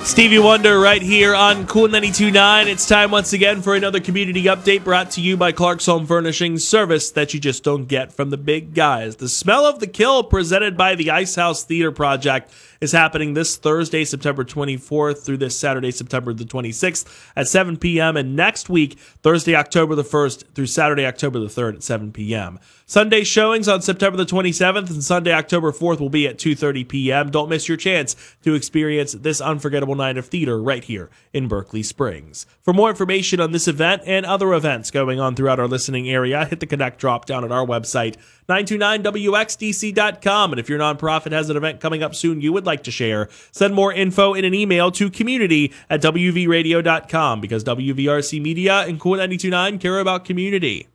Stevie Wonder right here on Cool 92.9. It's time once again for another community update brought to you by Clark's Home Furnishings, service that you just don't get from the big guys. The Smell of the Kill, presented by the Ice House Theater Project, is happening this Thursday, September 24th through this Saturday, September the 26th at 7 p.m. and next week, Thursday, October the 1st through Saturday, October the 3rd at 7 p.m. Sunday showings on September the 27th and Sunday, October 4th will be at 2:30 p.m. Don't miss your chance to experience this unforgettable night of theater right here in Berkeley Springs. For more information on this event and other events going on throughout our listening area, hit the Connect drop down at our website, 929wxdc.com. And if your nonprofit has an event coming up soon you would like to share, send more info in an email to community@wvradio.com, because WVRC Media and Cool 92.9 care about community.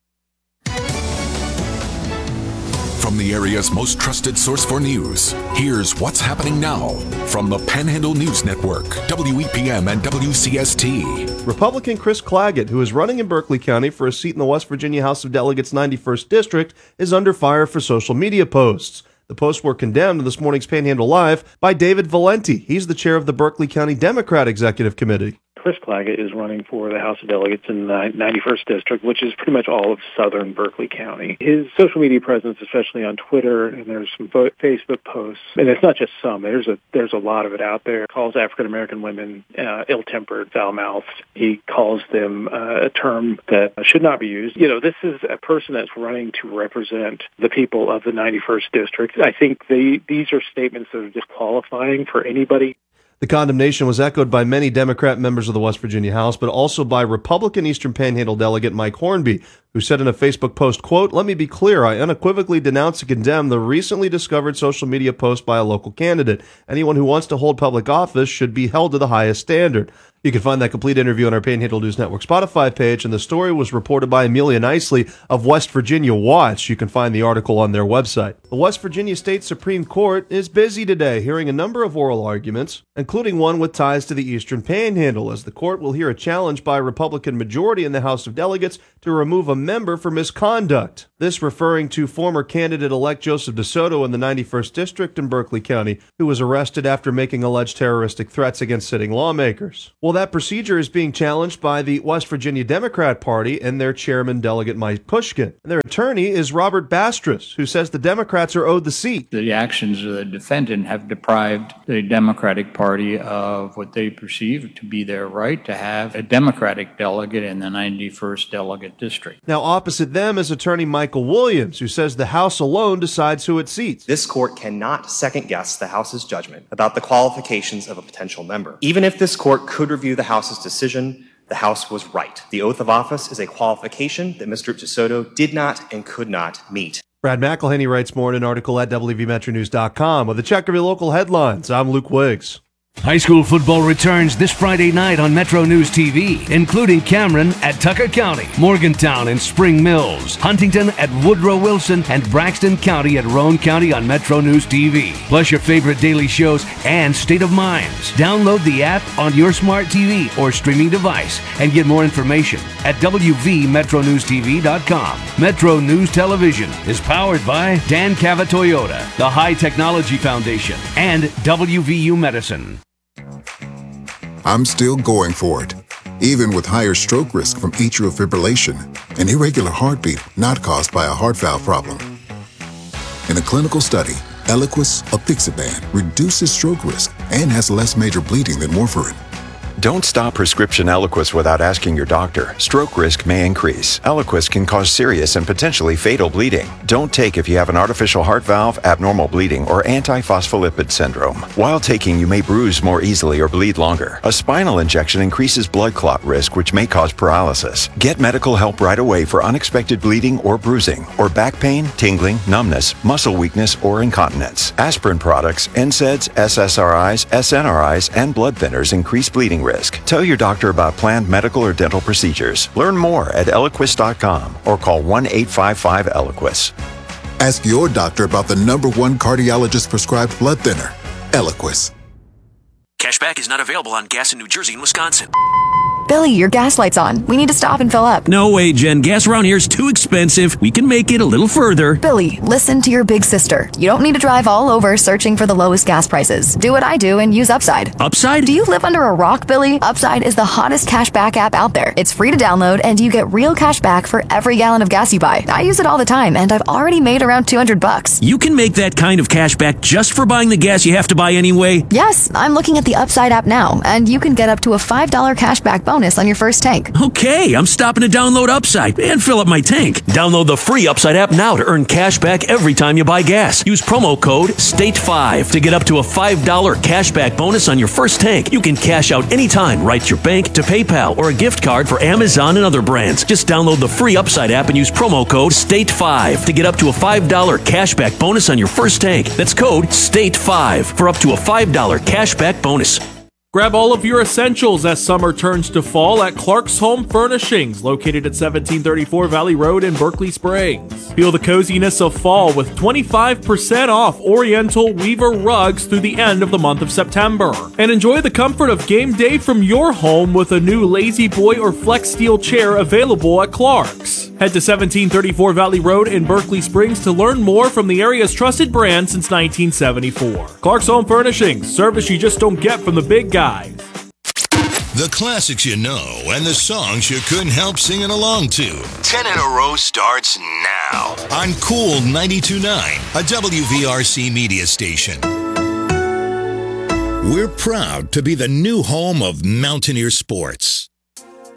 From the area's most trusted source for news, here's what's happening now from the Panhandle News Network, WEPM and WCST. Republican Chris Claggett, who is running in Berkeley County for a seat in the West Virginia House of Delegates 91st District, is under fire for social media posts. The posts were condemned in this morning's Panhandle Live by David Valenti. He's the chair of the Berkeley County Democrat Executive Committee. Chris Claggett is running for the House of Delegates in the 91st District, which is pretty much all of southern Berkeley County. His social media presence, especially on Twitter, and there's some Facebook posts, and it's not just some, there's a lot of it out there, calls African-American women ill-tempered, foul-mouthed. He calls them a term that should not be used. You know, this is a person that's running to represent the people of the 91st District. I think these are statements that are disqualifying for anybody. The condemnation was echoed by many Democrat members of the West Virginia House, but also by Republican Eastern Panhandle delegate Mike Hornby, who said in a Facebook post, quote, "Let me be clear, I unequivocally denounce and condemn the recently discovered social media post by a local candidate. Anyone who wants to hold public office should be held to the highest standard." You can find that complete interview on our Panhandle News Network Spotify page, and the story was reported by Amelia Nicely of West Virginia Watch. You can find the article on their website. The West Virginia State Supreme Court is busy today, hearing a number of oral arguments, including one with ties to the Eastern Panhandle, as the court will hear a challenge by a Republican majority in the House of Delegates to remove a member for misconduct. This referring to former candidate-elect Joseph DeSoto in the 91st District in Berkeley County, who was arrested after making alleged terroristic threats against sitting lawmakers. Well, that procedure is being challenged by the West Virginia Democrat Party and their chairman, Delegate Mike Pushkin. And their attorney is Robert Bastris, who says the Democrats are owed the seat. The actions of the defendant have deprived the Democratic Party of what they perceive to be their right to have a Democratic delegate in the 91st Delegate District. Now, opposite them is attorney Michael Williams, who says the House alone decides who it seats. This court cannot second-guess the House's judgment about the qualifications of a potential member. Even if this court could review the House's decision, the House was right. The oath of office is a qualification that Mr. DeSoto did not and could not meet. Brad McElhenney writes more in an article at WVMetroNews.com. With a check of your local headlines, I'm Luke Wiggs. High school football returns this Friday night on Metro News TV, including Cameron at Tucker County, Morgantown and Spring Mills, Huntington at Woodrow Wilson, and Braxton County at Roane County on Metro News TV. Plus your favorite daily shows and State of Minds. Download the app on your smart TV or streaming device and get more information at WVMetroNewsTV.com. Metro News Television is powered by Dan Cava Toyota, the High Technology Foundation, and WVU Medicine. I'm still going for it, even with higher stroke risk from atrial fibrillation, an irregular heartbeat not caused by a heart valve problem. In a clinical study, Eliquis apixaban reduces stroke risk and has less major bleeding than warfarin. Don't stop prescription Eliquis without asking your doctor. Stroke risk may increase. Eliquis can cause serious and potentially fatal bleeding. Don't take if you have an artificial heart valve, abnormal bleeding, or antiphospholipid syndrome. While taking, you may bruise more easily or bleed longer. A spinal injection increases blood clot risk, which may cause paralysis. Get medical help right away for unexpected bleeding or bruising, or back pain, tingling, numbness, muscle weakness, or incontinence. Aspirin products, NSAIDs, SSRIs, SNRIs, and blood thinners increase bleeding risk. Tell your doctor about planned medical or dental procedures. Learn more at Eliquis.com or call 1-855-ELIQUIS. Ask your doctor about the #1 cardiologist prescribed blood thinner, Eliquis. Cashback is not available on gas in New Jersey and Wisconsin. Billy, your gas light's on. We need to stop and fill up. No way, Jen. Gas around here is too expensive. We can make it a little further. Billy, listen to your big sister. You don't need to drive all over searching for the lowest gas prices. Do what I do and use Upside. Upside? Do you live under a rock, Billy? Upside is the hottest cashback app out there. It's free to download, and you get real cash back for every gallon of gas you buy. I use it all the time, and I've already made around $200. You can make that kind of cash back just for buying the gas you have to buy anyway? Yes, I'm looking at the Upside app now, and you can get up to a $5 cashback bonus on your first tank. Okay, I'm stopping to download Upside and fill up my tank. Download the free Upside app now to earn cash back every time you buy gas. Use promo code STATE5 to get up to a $5 cashback bonus on your first tank. You can cash out anytime right to your bank, to PayPal, or a gift card for Amazon and other brands. Just download the free Upside app and use promo code STATE5 to get up to a $5 cashback bonus on your first tank. That's code STATE5 for up to a $5 cashback bonus. Grab all of your essentials as summer turns to fall at Clark's Home Furnishings, located at 1734 Valley Road in Berkeley Springs. Feel the coziness of fall with 25% off Oriental Weaver rugs through the end of the month of September. And enjoy the comfort of game day from your home with a new Lazy Boy or Flex Steel chair available at Clark's. Head to 1734 Valley Road in Berkeley Springs to learn more from the area's trusted brand since 1974. Clark's Home Furnishings, service you just don't get from the big guys. The classics you know and the songs you couldn't help singing along to. 10 in a row starts now on Cool 92.9, a WVRC media station. We're proud to be the new home of Mountaineer Sports.